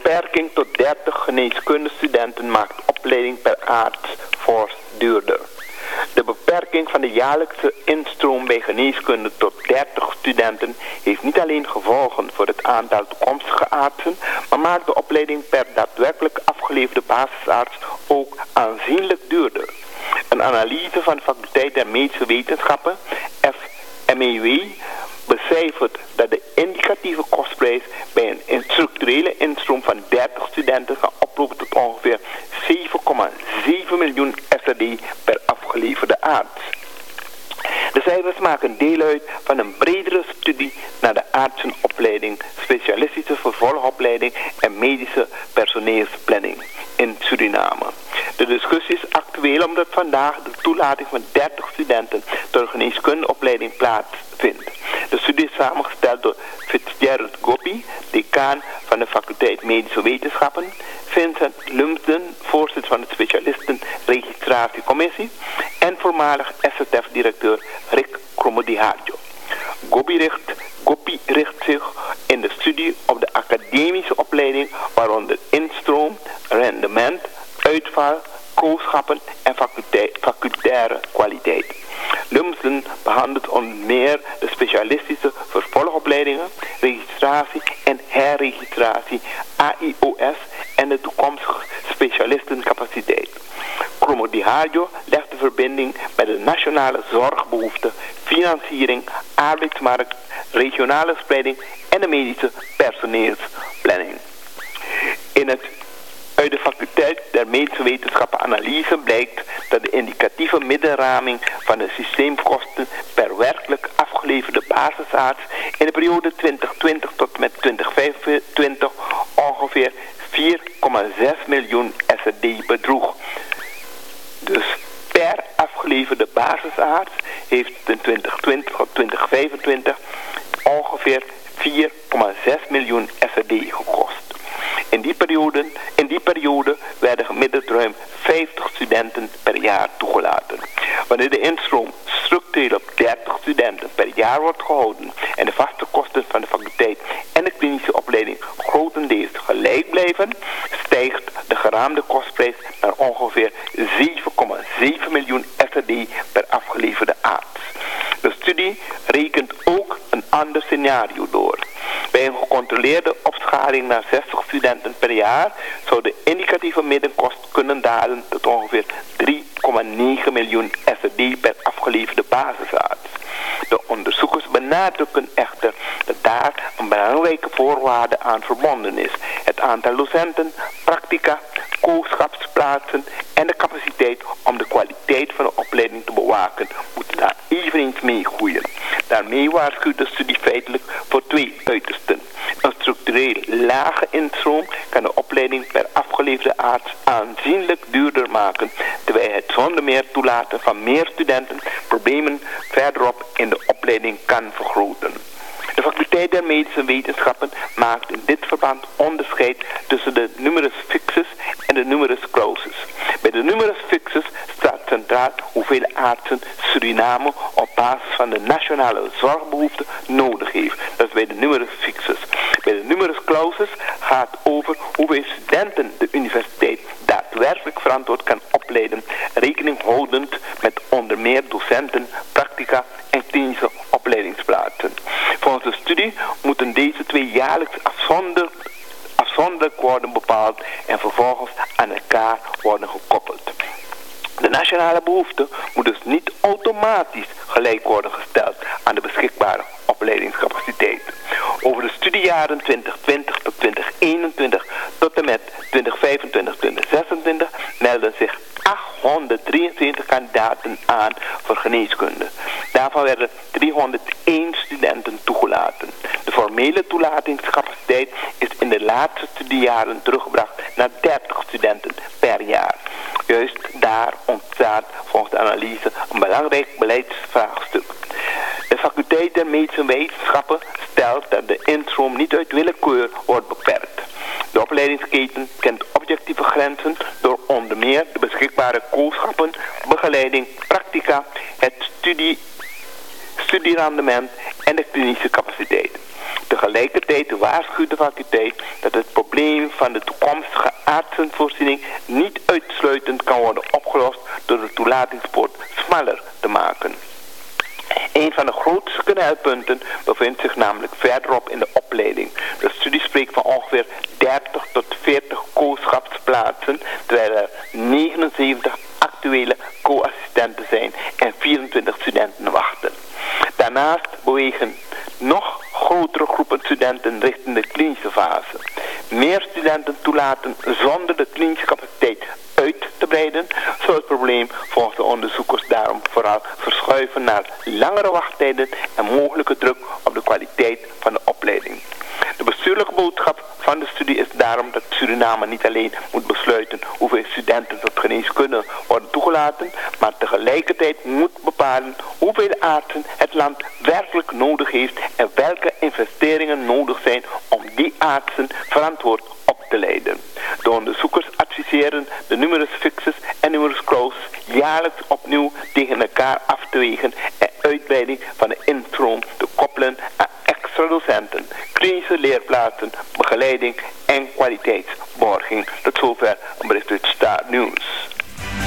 beperking tot 30 geneeskundestudenten maakt opleiding per arts fors duurder. De beperking van de jaarlijkse instroom bij geneeskunde tot 30 studenten heeft niet alleen gevolgen voor het aantal toekomstige artsen, maar maakt de opleiding per daadwerkelijk afgeleverde basisarts ook aanzienlijk duurder. Een analyse van de faculteit der medische wetenschappen, FMEW, becijfert dat de indicatieve kostprijs bij een structurele instroom van 30 studenten kan oplopen tot ongeveer 7,7 miljoen SRD per afgeleverde arts. De cijfers maken deel uit van een bredere studie naar de artsenopleiding, specialistische vervolgopleiding en medische personeelsplanning in Suriname. De discussie is actueel omdat vandaag de toelating van 30 studenten tot de geneeskundeopleiding plaatsvindt. De studie is samengesteld door Fitzgerald Gopi, decaan van de faculteit Medische Wetenschappen, Vincent Lumsden, voorzitter van de specialistenregistratiecommissie en voormalig SZF-directeur Rick Kromodiharjo. Gopi richt zich in de studie op de academische opleiding, waaronder instroom, rendement, uitval, kooschappen en facultaire kwaliteit. Lumsden behandelt onder meer de specialistische vervolgopleidingen, registratie en herregistratie, AIOS en de toekomstige specialistencapaciteit. Kromodiharjo legt de verbinding met de nationale zorgbehoeften, financiering, arbeidsmarkt, regionale spreiding en de medische personeelsplanning. Uit de faculteit der medische wetenschappen analyse blijkt dat de indicatieve middenraming van de systeemkosten per werkelijk afgeleverde basisarts in de periode 2020 tot met 2025 ongeveer 4,6 miljoen SRD bedroeg. Dus per afgeleverde basisarts heeft in 2020 tot 2025 ongeveer 4,6 miljoen SRD gekost. In die periode werden gemiddeld ruim 50 studenten per jaar toegelaten. Wanneer de instroom structureel op 30 studenten per jaar wordt gehouden en de vaste kosten van de faculteit en de klinische opleiding grotendeels gelijk blijven, stijgt de geraamde kostprijs naar ongeveer 7,7 miljoen SRD per afgeleverde arts. De studie rekent ook een ander scenario door. Bij een gecontroleerde opschaling naar 60 studenten per jaar zou de indicatieve middenkost kunnen dalen tot ongeveer 3,9 miljoen SRD per afgeleverde basisarts. De onderzoekers benadrukken echter dat daar een belangrijke voorwaarde aan verbonden is. Het aantal docenten, practica, kooschapsplaatsen en de capaciteit om de kwaliteit van de opleiding te bewaken moeten daar eveneens mee groeien. Daarmee waarschuwt de studie feitelijk voor twee uitersten. Een structureel lage instroom kan de opleiding per afgeleverde arts aanzienlijk duurder maken, terwijl het zonder meer toelaten van meer studenten problemen verderop in de opleiding kan vergroten. De faculteit der medische wetenschappen maakt in dit verband onderscheid tussen de numerus fixus en de numerus clausus. Bij de numerus fixus staat centraal hoeveel artsen Suriname op basis van de nationale zorgbehoeften nodig heeft. Dat is bij de numerus fixus. Bij de numerus clausus gaat over hoeveel studenten de universiteit daadwerkelijk verantwoord kan opleiden, rekening houdend met onder meer docenten, practica en klinische opleidingsplaatsen. Volgens de studie moeten deze twee jaarlijks afzonderlijk worden bepaald en vervolgens aan elkaar worden gekoppeld. De nationale behoefte moet dus niet automatisch gelijk worden gesteld aan de beschikbare opleidingscapaciteit. Over de studiejaren 2020 tot 2021 tot en met 2025-2026 melden zich 873 kandidaten aan voor geneeskunde. Daarvan werden 301 studenten toegelaten. De formele toelatingscapaciteit is in de laatste studiejaren teruggebracht naar 30 studenten per jaar. Juist daar ontstaat volgens de analyse een belangrijk beleidsvraagstuk. De faculteit der medische wetenschappen stelt dat de instroom niet uit willekeur wordt beperkt. De opleidingsketen kent objectieve grenzen door onder meer de beschikbare kooschappen, begeleiding, practica, het studierendement en de klinische capaciteit. Tegelijk Tegelijkertijd waarschuwt de faculteit dat het probleem van de toekomstige artsenvoorziening niet uitsluitend kan worden opgelost door de toelatingspoort smaller te maken. Een van de grootste knelpunten bevindt zich namelijk verderop in de opleiding. De studie spreekt van ongeveer 30 tot 40 co-schapsplaatsen, terwijl er 79 actuele co-assistenten zijn en 24 studenten wachten. Daarnaast bewegen nog grotere groepen studenten richting de klinische fase. Meer studenten toelaten zonder de klinische capaciteit uit te breiden, zou het probleem volgens de onderzoekers daarom vooral verschuiven naar langere wachttijden en mogelijke druk op de kwaliteit van de opleiding. De bestuurlijke boodschap van de studie is daarom dat Suriname niet alleen moet besluiten hoeveel studenten tot geneeskunde worden toegelaten, maar tegelijkertijd moet bepalen hoeveel artsen het land werkelijk nodig heeft en welke investeringen nodig zijn om die artsen verantwoord op te leiden. De onderzoekers adviseren de numerus fixus en numerus clausus jaarlijks opnieuw tegen elkaar af te wegen en uitbreiding van de instroom te koppelen aan extra docenten, klinische leerplaatsen, begeleiding en kwaliteitsborging. Tot zover een bericht uit Star News.